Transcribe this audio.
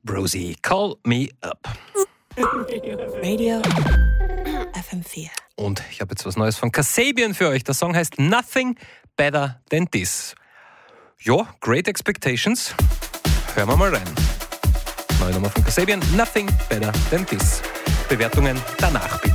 Brucey, Call Me Up. Radio FM4. Und ich habe jetzt was Neues von Kasabian für euch. Der Song heißt Nothing Better Than This. Ja, Great Expectations. Hören wir mal rein. Neue Nummer von Kasabian, Nothing Better Than This. Bewertungen danach bitte.